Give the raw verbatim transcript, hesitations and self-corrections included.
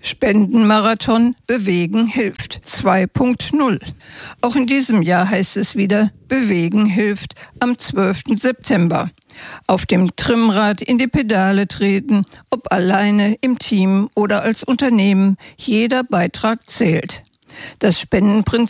Spendenmarathon Bewegen hilft zwei Punkt null. Auch in diesem Jahr heißt es wieder Bewegen hilft am zwölften September. Auf dem Trimmrad in die Pedale treten, ob alleine, im Team oder als Unternehmen, jeder Beitrag zählt. Das Spendenprinzip